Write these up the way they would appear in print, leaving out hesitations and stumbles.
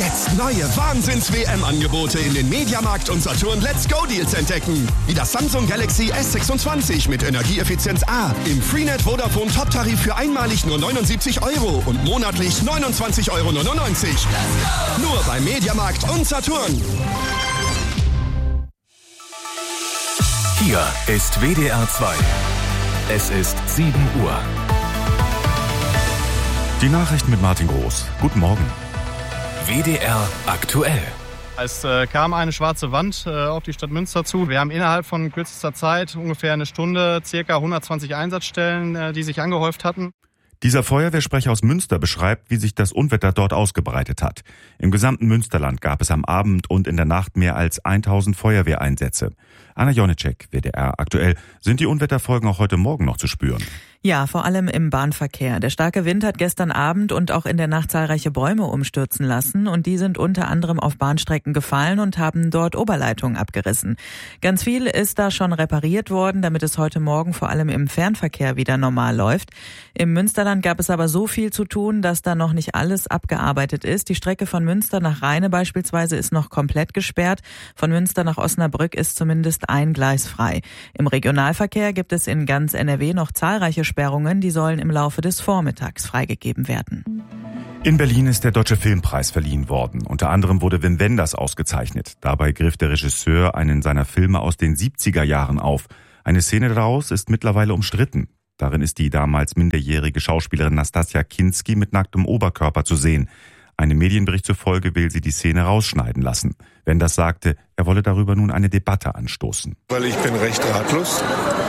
Jetzt neue Wahnsinns-WM-Angebote in den Mediamarkt und Saturn Let's Go Deals entdecken. Wie das Samsung Galaxy S26 mit Energieeffizienz A im Freenet Vodafone Top-Tarif für einmalig nur 79 € und monatlich 29,99 €. Nur beim Mediamarkt und Saturn. Hier ist WDR 2. Es ist 7 Uhr. Die Nachrichten mit Martin Groß. Guten Morgen. WDR aktuell. Es kam eine schwarze Wand auf die Stadt Münster zu. Wir haben innerhalb von kürzester Zeit, ungefähr eine Stunde, ca. 120 Einsatzstellen, die sich angehäuft hatten. Dieser Feuerwehrsprecher aus Münster beschreibt, wie sich das Unwetter dort ausgebreitet hat. Im gesamten Münsterland gab es am Abend und in der Nacht mehr als 1000 Feuerwehreinsätze. Anna Jonicek, WDR aktuell. Sind die Unwetterfolgen auch heute Morgen noch zu spüren? Ja, vor allem im Bahnverkehr. Der starke Wind hat gestern Abend und auch in der Nacht zahlreiche Bäume umstürzen lassen und die sind unter anderem auf Bahnstrecken gefallen und haben dort Oberleitungen abgerissen. Ganz viel ist da schon repariert worden, damit es heute Morgen vor allem im Fernverkehr wieder normal läuft. Im Münsterland gab es aber so viel zu tun, dass da noch nicht alles abgearbeitet ist. Die Strecke von Münster nach Rheine beispielsweise ist noch komplett gesperrt. Von Münster nach Osnabrück ist zumindest ein Gleis frei. Im Regionalverkehr gibt es in ganz NRW noch zahlreiche Sperrungen, die sollen im Laufe des Vormittags freigegeben werden. In Berlin ist der Deutsche Filmpreis verliehen worden. Unter anderem wurde Wim Wenders ausgezeichnet. Dabei griff der Regisseur einen seiner Filme aus den 70er Jahren auf. Eine Szene daraus ist mittlerweile umstritten. Darin ist die damals minderjährige Schauspielerin Nastassja Kinski mit nacktem Oberkörper zu sehen. Einem Medienbericht zufolge will sie die Szene rausschneiden lassen. Wenders sagte, er wolle darüber nun eine Debatte anstoßen. Weil ich bin recht ratlos.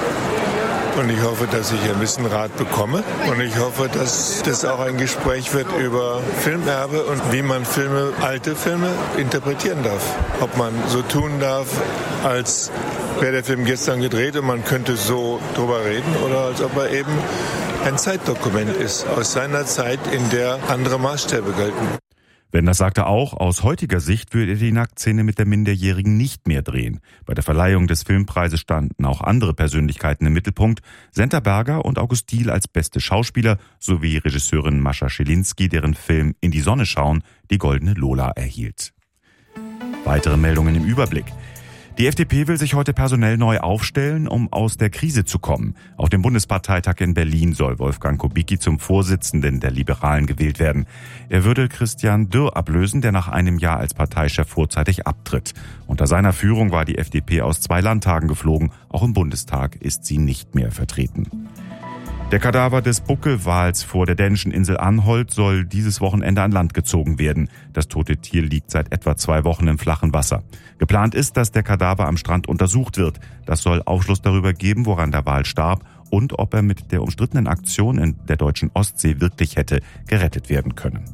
Und ich hoffe, dass ich ein bisschen Rat bekomme. Und ich hoffe, dass das auch ein Gespräch wird über Filmerbe und wie man alte Filme interpretieren darf. Ob man so tun darf, als wäre der Film gestern gedreht und man könnte so drüber reden, oder als ob er eben ein Zeitdokument ist aus seiner Zeit, in der andere Maßstäbe gelten. Wenders sagte auch, aus heutiger Sicht würde er die Nacktszene mit der Minderjährigen nicht mehr drehen. Bei der Verleihung des Filmpreises standen auch andere Persönlichkeiten im Mittelpunkt. Senta Berger und August Diehl als beste Schauspieler sowie Regisseurin Mascha Schilinski, deren Film In die Sonne schauen die Goldene Lola erhielt. Weitere Meldungen im Überblick. Die FDP will sich heute personell neu aufstellen, um aus der Krise zu kommen. Auf dem Bundesparteitag in Berlin soll Wolfgang Kubicki zum Vorsitzenden der Liberalen gewählt werden. Er würde Christian Dürr ablösen, der nach einem Jahr als Parteichef vorzeitig abtritt. Unter seiner Führung war die FDP aus 2 Landtagen geflogen. Auch im Bundestag ist sie nicht mehr vertreten. Der Kadaver des Buckelwals vor der dänischen Insel Anholt soll dieses Wochenende an Land gezogen werden. Das tote Tier liegt seit etwa 2 Wochen im flachen Wasser. Geplant ist, dass der Kadaver am Strand untersucht wird. Das soll Aufschluss darüber geben, woran der Wal starb und ob er mit der umstrittenen Aktion in der deutschen Ostsee wirklich hätte gerettet werden können.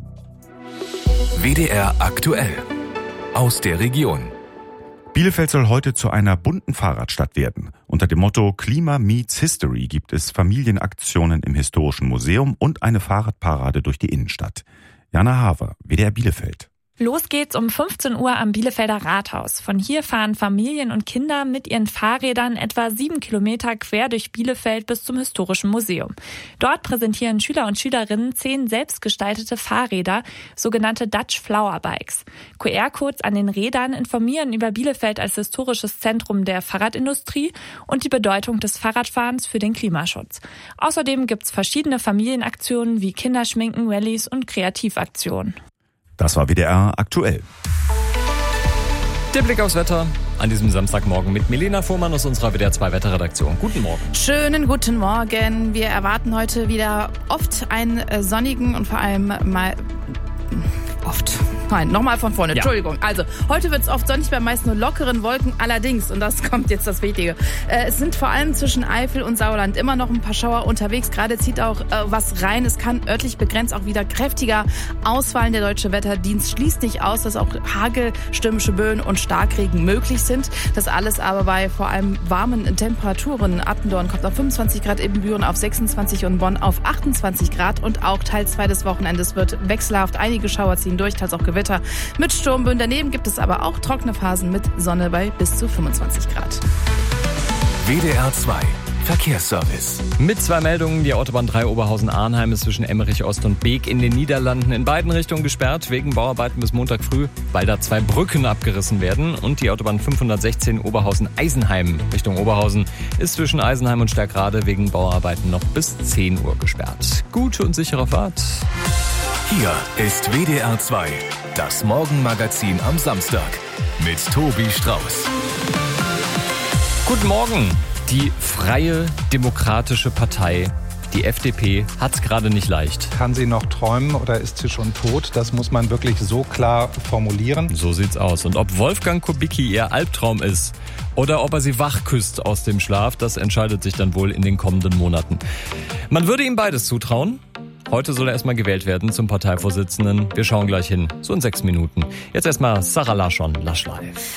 WDR aktuell. Aus der Region. Bielefeld soll heute zu einer bunten Fahrradstadt werden. Unter dem Motto Klima meets History gibt es Familienaktionen im Historischen Museum und eine Fahrradparade durch die Innenstadt. Jana Haver, WDR Bielefeld. Los geht's um 15 Uhr am Bielefelder Rathaus. Von hier fahren Familien und Kinder mit ihren Fahrrädern etwa 7 Kilometer quer durch Bielefeld bis zum Historischen Museum. Dort präsentieren Schüler und Schülerinnen 10 selbstgestaltete Fahrräder, sogenannte Dutch Flower Bikes. QR-Codes an den Rädern informieren über Bielefeld als historisches Zentrum der Fahrradindustrie und die Bedeutung des Fahrradfahrens für den Klimaschutz. Außerdem gibt's verschiedene Familienaktionen wie Kinderschminken, Rallyes und Kreativaktionen. Das war WDR aktuell. Der Blick aufs Wetter an diesem Samstagmorgen mit Milena Fuhrmann aus unserer WDR 2 Wetterredaktion. Guten Morgen. Schönen guten Morgen. Wir erwarten heute wieder oft einen sonnigen und vor allem mal oft. Nein, nochmal von vorne. Ja. Entschuldigung. Also, heute wird es oft sonnig, bei meist nur lockeren Wolken. Allerdings, und das kommt jetzt das Wichtige, es sind vor allem zwischen Eifel und Sauerland immer noch ein paar Schauer unterwegs. Gerade zieht auch was rein. Es kann örtlich begrenzt auch wieder kräftiger ausfallen. Der Deutsche Wetterdienst schließt nicht aus, dass auch Hagel, stürmische Böen und Starkregen möglich sind. Das alles aber bei vor allem warmen Temperaturen. Attendorn kommt auf 25 Grad, Ibbenbüren auf 26 und Bonn auf 28 Grad. Und auch Teil 2 des Wochenendes wird wechselhaft. Einige Schauer ziehen durch, teils auch Gewitter mit Sturmböen. Daneben gibt es aber auch trockene Phasen mit Sonne bei bis zu 25 Grad. WDR 2 Verkehrsservice. Mit 2 Meldungen. Die Autobahn 3 Oberhausen-Arnheim ist zwischen Emmerich Ost und Beek in den Niederlanden in beiden Richtungen gesperrt, wegen Bauarbeiten bis Montag früh, weil da 2 Brücken abgerissen werden. Und die Autobahn 516 Oberhausen-Eisenheim Richtung Oberhausen ist zwischen Eisenheim und Sterkrade wegen Bauarbeiten noch bis 10 Uhr gesperrt. Gute und sichere Fahrt. Hier ist WDR 2, das Morgenmagazin am Samstag mit Tobi Strauß. Guten Morgen. Die Freie Demokratische Partei, die FDP, hat's gerade nicht leicht. Kann sie noch träumen oder ist sie schon tot? Das muss man wirklich so klar formulieren. So sieht's aus. Und ob Wolfgang Kubicki ihr Albtraum ist oder ob er sie wach küsst aus dem Schlaf, das entscheidet sich dann wohl in den kommenden Monaten. Man würde ihm beides zutrauen. Heute soll er erstmal gewählt werden zum Parteivorsitzenden. Wir schauen gleich hin, so in 6 Minuten. Jetzt erstmal Sarah Larsson, Lush Life.